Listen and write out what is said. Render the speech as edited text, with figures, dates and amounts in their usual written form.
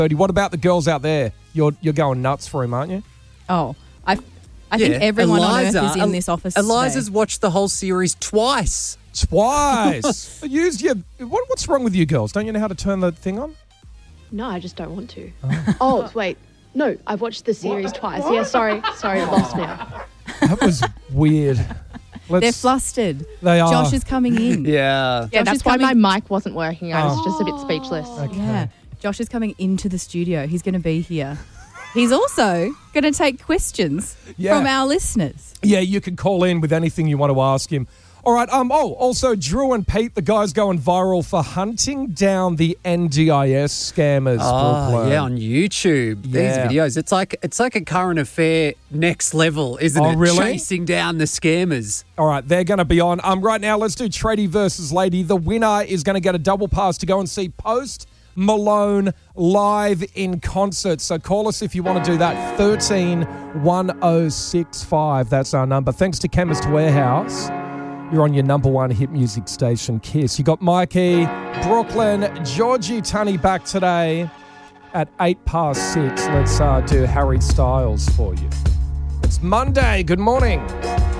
What about the girls out there? You're going nuts for him, aren't you? Oh, I think everyone on earth is in this office Eliza's today. watched the whole series twice. Twice. What's wrong with you girls? Don't you know how to turn the thing on? No, I just don't want to. Oh, wait. No, I've watched the series twice. Yeah, sorry, I lost now. That was weird. They're flustered. They are. Josh is coming in. Yeah. Yeah, Josh that's is why coming- my mic wasn't working. I was just a bit speechless. Okay. Yeah. Josh is coming into the studio. He's going to be here. He's also going to take questions from our listeners. Yeah, you can call in with anything you want to ask him. All right. Also, Drew and Pete, the guys going viral for hunting down the NDIS scammers. Brooklyn. Yeah, on YouTube. Yeah. These videos. It's like a current affair next level, isn't it? Really? Chasing down the scammers. All right, they're going to be on. Right now, let's do Tradie versus Lady. The winner is going to get a double pass to go and see Post Malone live in concert. So call us if you want to do that. 131065. That's our number. Thanks to Chemist Warehouse. You're on your number one hit music station, Kiss. You got Mikey, Brooklyn, Georgie Tunney back today at 6:08. Let's do Harry Styles for you. It's Monday. Good morning.